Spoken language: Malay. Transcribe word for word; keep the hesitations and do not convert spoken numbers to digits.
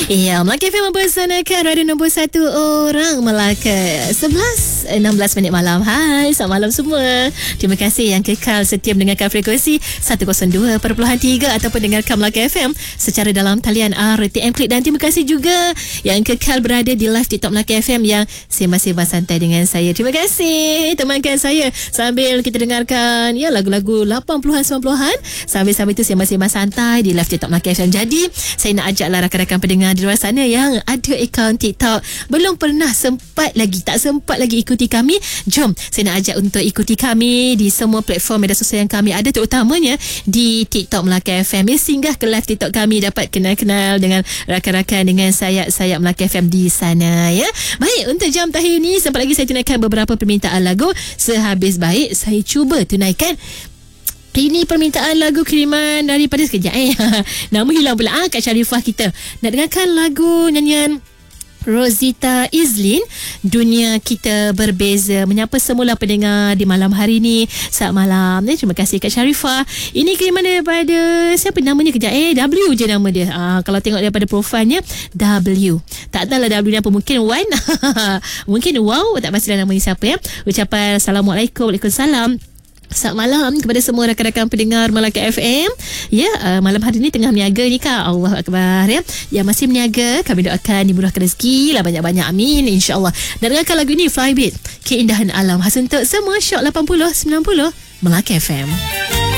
Ya, Melaka F M mempersanakan radio nombor satu orang Melaka. sebelas enam belas minit malam. Hai, selamat malam semua. Terima kasih yang kekal setia mendengarkan frekuensi seratus dua perpuluhan tiga ataupun dengarkan Melaka F M secara dalam talian R T M Klik. Dan terima kasih juga yang kekal berada di live TikTok Melaka F M yang sembang-sembang santai dengan saya. Terima kasih temankan saya sambil kita dengarkan ya lagu-lagu lapan puluhan sembilan puluhan. Sambil-sambil itu sembang-sembang santai di live TikTok Melaka F M. Jadi saya nak ajaklah rakan-rakan pendengar di luar sana yang ada akaun TikTok belum pernah sempat lagi, tak sempat lagi ikuti kami, jom saya nak ajak untuk ikuti kami di semua platform media sosial yang kami ada, terutamanya di TikTok Melaka F M. Ya, singgah ke live TikTok kami, dapat kenal-kenal dengan rakan-rakan, dengan sayap-sayap Melaka F M di sana ya. Baik, untuk jam terakhir ni sempat lagi saya tunaikan beberapa permintaan lagu. Sehabis baik saya cuba tunaikan. Ini permintaan lagu kiriman daripada sekejap eh. Nama hilang pula ah, Kak Sharifah kita. Nak dengarkan lagu nyanyian Rosita Izlin, Dunia Kita Berbeza. Menyapa semula pendengar di malam hari ni. Selamat malam. Eh, terima kasih Kak Sharifah. Ini kiriman daripada siapa namanya kejap eh W je nama dia. Ah, kalau tengok daripada profilnya W. Tak tahulah W ni apa, mungkin Wan. Mungkin Wow, tak pastilah nama ni siapa ya. Ucapan Assalamualaikum. Waalaikumsalam. Selamat malam kepada semua rakan-rakan pendengar Melaka F M. Ya, uh, malam hari ni tengah meniaga ni Kak. Allah Akbar ya. Yang masih meniaga, kami doakan dimurahkan rezeki lah banyak-banyak, amin insya-Allah. Dan dengarkan lagu ni, Flybeat, Keindahan Alam. Khas untuk semua Shock lapan puluh sembilan puluh Melaka F M.